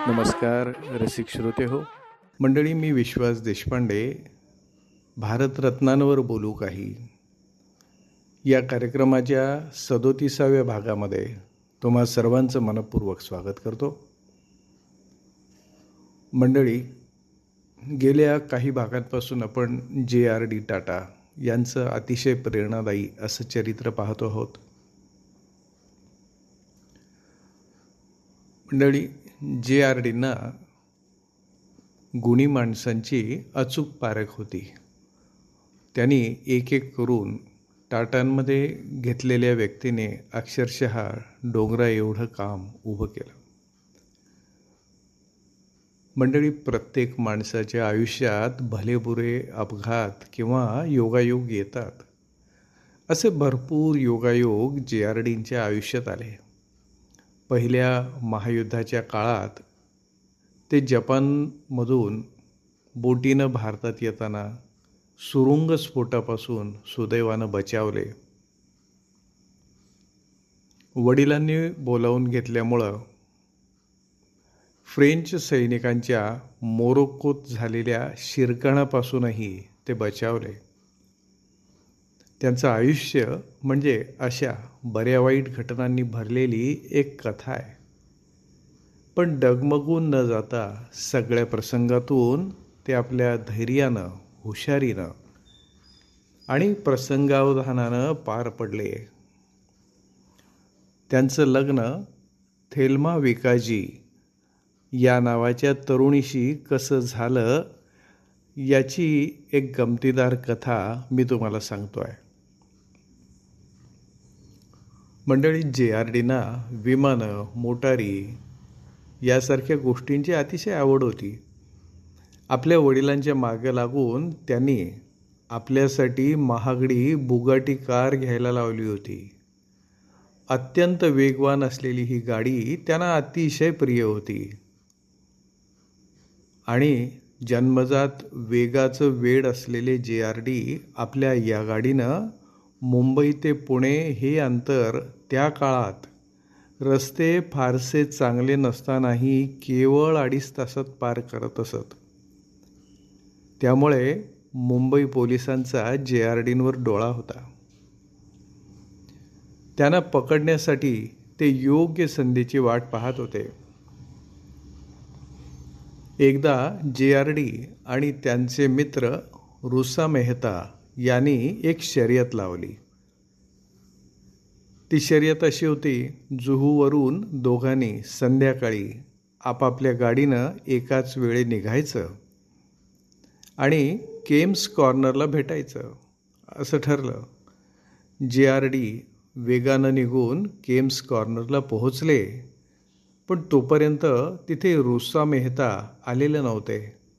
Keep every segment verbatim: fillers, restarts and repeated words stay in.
नमस्कार रसिक श्रोते हो मंडळी, मी विश्वास देशपांडे भारतरत्नांवर बोलू काही या कार्यक्रमाच्या सदोतीसाव्या भागामध्ये तुम्हा सर्वांचं मनपूर्वक स्वागत करतो. मंडळी, गेल्या काही भागांपासून आपण जे आर डी टाटा यांचं अतिशय प्रेरणादायी असं चरित्र पाहतो आहोत. मंडळी, जे आर डींना गुणी माणसांची अचूक पारख होती. त्यांनी एक एक करून टाटांमध्ये घेतलेल्या व्यक्तीने अक्षरशः डोंगरा एवढं काम उभं केलं. मंडळी, प्रत्येक माणसाच्या आयुष्यात भलेबुरे अपघात किंवा योगायोग येतात. असे भरपूर योगायोग जे आर डींच्या आयुष्यात आले. पहिल्या महायुद्धाच्या काळात ते जपानमधून बोटीनं भारतात येताना सुरुंग स्फोटापासून सुदैवानं बचावले. वडिलांनी बोलावून घेतल्यामुळं फ्रेंच सैनिकांच्या मोरोक्कोत झालेल्या शिरकाणापासूनही ते बचावले. त्यांचं आयुष्य म्हणजे अशा बऱ्या वाईट घटनांनी भरलेली एक कथा आहे. पण डगमगून न जाता सगळ्या प्रसंगातून ते आपल्या धैर्यानं, हुशारीनं आणि प्रसंगावधानानं पार पडले. त्यांचं लग्न थेल्मा विकाजी या नावाच्या तरुणीशी कसं झालं याची एक गमतीदार कथा मी तुम्हाला सांगतो आहे. मंडळी, जे आर डींना विमानं, मोटारी यासारख्या गोष्टींची अतिशय आवड होती. आपल्या वडिलांच्या मागे लागून त्यांनी आपल्यासाठी महागडी बुगाटी कार घ्यायला लावली होती. अत्यंत वेगवान असलेली ही गाडी त्यांना अतिशय प्रिय होती आणि जन्मजात वेगाचं वेड असलेले जे आर डी आपल्या या गाडीनं मुंबई ते पुणे हे अंतर त्या काळात रस्ते फारसे चांगले नसतानाही केवळ अडीच तासात पार करत असत. त्यामुळे मुंबई पोलिसांचा जे आर डींवर डोळा होता. त्यांना पकडण्यासाठी ते योग्य संधीची वाट पाहत होते. एकदा जे आर डी आणि त्यांचे मित्र रुसा मेहता यांनी एक शर्यत लावली. ती शर्यत अशी होती, जुहूवरून दोघांनी संध्याकाळी आपापल्या गाडीनं एकाच वेळी निघायचं आणि केम्स कॉर्नरला भेटायचं असं ठरलं. जे आर डी वेगानं निघून केम्स कॉर्नरला पोहोचले, पण तोपर्यंत तिथे रुसा मेहता आलेले नव्हते.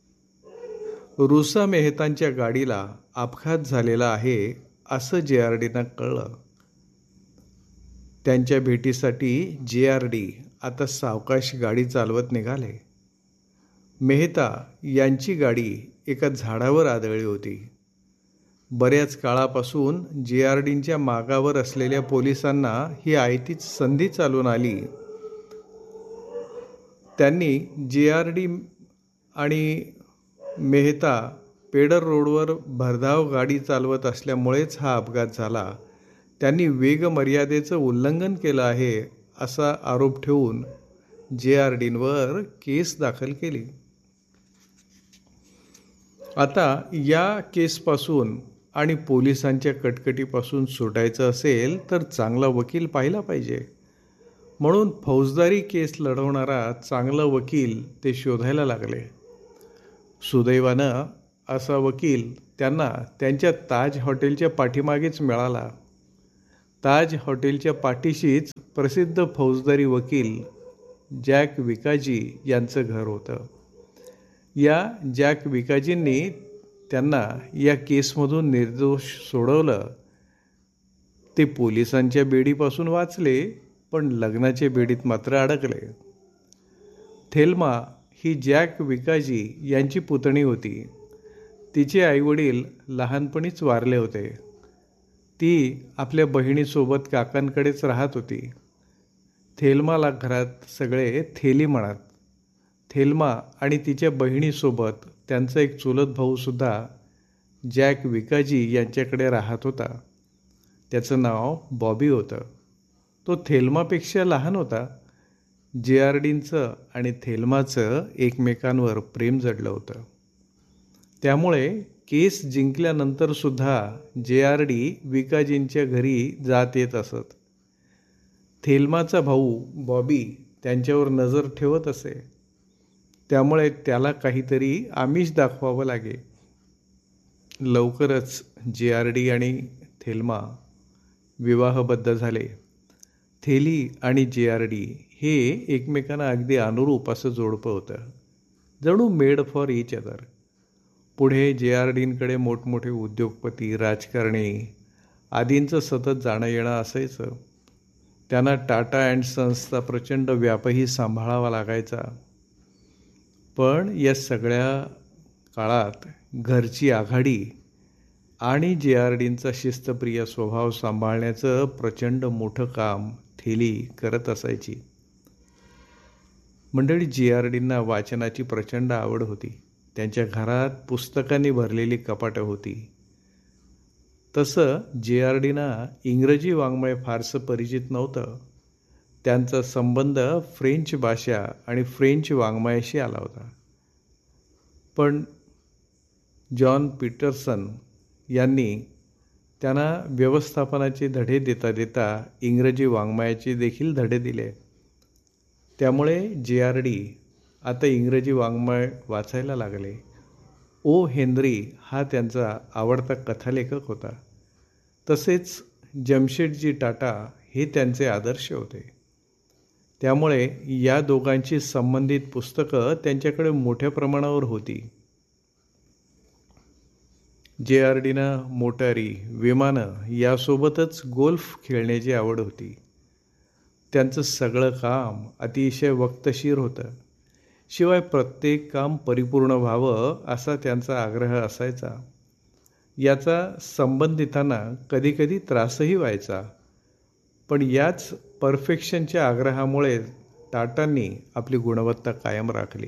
रुसा मेहतांच्या गाडीला अपघात झालेला आहे असं जे आर डींना कळलं. त्यांच्या भेटीसाठी जे आर डी आता सावकाश गाडी चालवत निघाले. मेहता यांची गाडी एका झाडावर आदळली होती. बऱ्याच काळापासून जे आर डींच्या मागावर असलेल्या पोलिसांना ही आयतीच संधी चालून आली. त्यांनी जे आर डी आणि मेहता पेडर रोडवर भरधाव गाडी चालवत असल्यामुळेच हा अपघात झाला. त्यांनी वेगमर्यादेचं उल्लंघन केलं आहे असा आरोप ठेवून जे आर डींवर केस दाखल केली. आता या केसपासून आणि पोलिसांच्या कटकटीपासून सुटायचं असेल तर चांगला वकील पाहिला पाहिजे. म्हणून फौजदारी केस लढवणारा चांगला वकील ते शोधायला लागले. सुदैवानं असा वकील त्यांना त्यांच्या ताज हॉटेलच्या पाठीमागेच मिळाला. ताज हॉटेलच्या पाठीशीच प्रसिद्ध फौजदारी वकील जॅक विकाजी यांचं घर होतं. या जॅक विकाजींनी त्यांना या केसमधून निर्दोष सोडवलं. ते पोलिसांच्या बेडीपासून वाचले, पण लग्नाच्या बेडीत मात्र अडकले. थेल्मा ही जॅक विकाजी यांची पुतणी होती. तिचे आईवडील लहानपणीच वारले होते. ती आपल्या बहिणीसोबत काकांकडेच राहत होती. थेल्माला घरात सगळे थेली म्हणत. थेल्मा आणि तिच्या बहिणीसोबत त्यांचा एक चुलत भाऊसुद्धा जॅक विकाजी यांच्याकडे राहत होता. त्याचं नाव बॉबी होतं. तो थेल्मापेक्षा लहान होता. जे आर डींचं आणि थेल्माचं एकमेकांवर प्रेम जडलं होतं. त्यामुळे केस जिंकल्यानंतरसुद्धा जे आर डी विकाजींच्या घरी जात येत असत. थेल्माचा भाऊ बॉबी त्यांच्यावर नजर ठेवत असे. त्यामुळे त्याला काहीतरी आमिष दाखवावं लागे. लवकरच जे आर डी आणि थेल्मा विवाहबद्ध झाले. थेली आणि जे आर डी हे एकमेकांना अगदी अनुरूप असं जोडपं होतं, जणू मेड फॉर इच अदर. पुढे जे आर डींकडे मोठमोठे उद्योगपती, राजकारणी आदींचं सतत जाणं येणं असायचं. त्यांना टाटा अँड सन्सचा प्रचंड व्यापही सांभाळावा लागायचा. पण या सगळ्या काळात घरची आघाडी आणि जे आर डींचा शिस्तप्रिय स्वभाव सांभाळण्याचं प्रचंड मोठं काम थेली करत असायची. मंडळी, जे आर डींना वाचनाची प्रचंड आवड होती. त्यांच्या घरात पुस्तकांनी भरलेली कपाटं होती. तसं जे आर डींना इंग्रजी वाङ्मय फारसं परिचित नव्हतं. त्यांचा संबंध फ्रेंच भाषा आणि फ्रेंच वाङ्मयाशी आला होता. पण जॉन पीटरसन यांनी त्यांना व्यवस्थापनाचे धडे देता देता इंग्रजी वाङ्मयाचे देखील धडे दिले. त्यामुळे जे आर डी आता इंग्रजी वाङ्मय वाचायला लागले. ओ हेनरी हा त्यांचा आवडता कथालेखक होता. तसेच जमशेदजी टाटा हे त्यांचे आदर्श होते. त्यामुळे या दोघांशी संबंधित पुस्तकं त्यांच्याकडे मोठ्या प्रमाणावर होती. जे आर डींना मोटारी, विमानं यासोबतच गोल्फ खेळण्याची आवड होती. त्यांचं सगळं काम अतिशय वक्तशीर होतं. शिवाय प्रत्येक काम परिपूर्ण व्हावं असा त्यांचा आग्रह असायचा. याचा संबंधितांना कधीकधी त्रासही व्हायचा. पण याच परफेक्शनच्या आग्रहामुळे टाटांनी आपली गुणवत्ता कायम राखली.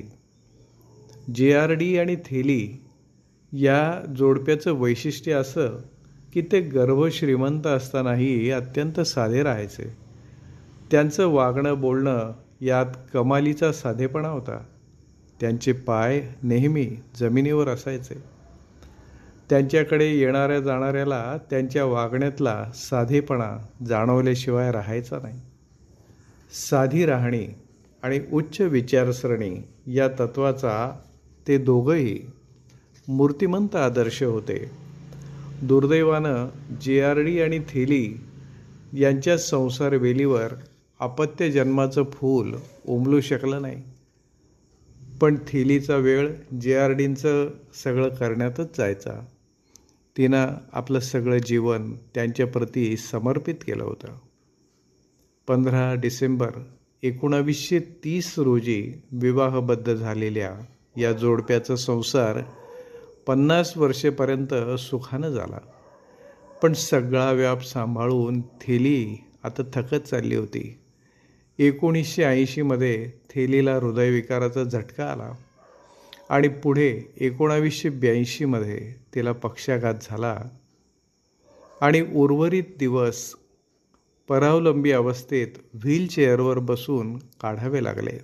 जे आर डी आणि थेली या जोडप्याचं वैशिष्ट्य असं की ते गर्भश्रीमंत असतानाही अत्यंत साधे राहायचे. त्यांचं वागणं बोलणं यात कमालीचा साधेपणा होता. त्यांचे पाय नेहमी जमिनीवर असायचे. त्यांच्याकडे येणाऱ्या जाणाऱ्याला त्यांच्या वागण्यातला साधेपणा जाणवल्याशिवाय राहायचा नाही. साधी राहणी आणि उच्च विचारसरणी या तत्वाचा ते दोघंही मूर्तिमंत आदर्श होते. दुर्दैवानं जे आर डी आणि थेली यांच्या संसारवेलीवर अपत्य जन्माचं फूल उमलू शकलं नाही. पण थेलीचा वेळ जे आर डींचं सगळं करण्यातच जायचा. तिनं आपलं सगळं जीवन त्यांच्याप्रती समर्पित केलं होतं. पंधरा डिसेंबर एकोणावीसशे तीस रोजी विवाहबद्ध झालेल्या या जोडप्याचा संसार पन्नास वर्षेपर्यंत सुखानं झाला. पण सगळा व्याप सांभाळून थेली आता थकत चालली होती. एकोणीसशे ऐंशीमध्ये थेलीला हृदयविकाराचा झटका आला आणि पुढे एकोणावीसशे ब्याऐंशीमध्ये तिला पक्षाघात झाला आणि उर्वरित दिवस परावलंबी अवस्थेत व्हीलचेअरवर बसून काढावे लागले.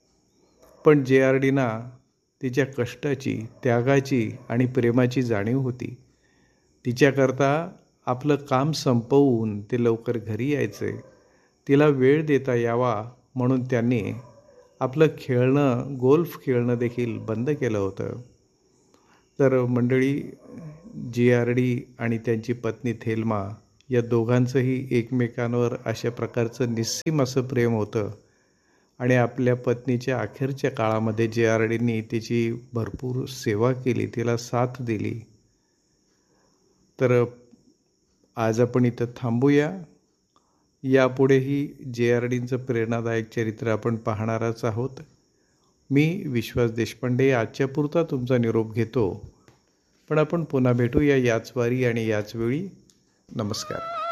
पण जे आर डींना तिच्या कष्टाची, त्यागाची आणि प्रेमाची जाणीव होती. तिच्याकरता आपलं काम संपवून ते लवकर घरी यायचे. तिला वेळ देता यावा म्हणून त्यांनी आपलं खेळणं, गोल्फ खेळणं देखील बंद केलं होतं. तर मंडळी, जे आर डी आणि त्यांची पत्नी थेल्मा या दोघांचंही एकमेकांवर अशा प्रकारचं निस्सीम असं प्रेम होतं आणि आपल्या पत्नीच्या अखेरच्या काळामध्ये जे आर डींनी तिची भरपूर सेवा केली, तिला साथ दिली. तर आज आपण इथं थांबूया. यापुढेही जे आर डींचं प्रेरणादायक चरित्र आपण पाहणारच आहोत. मी विश्वास देशपांडे आजच्या पुरता तुमचा निरोप घेतो. पण आपण पुन्हा भेटूया याच वारी आणि याच वेळी. नमस्कार.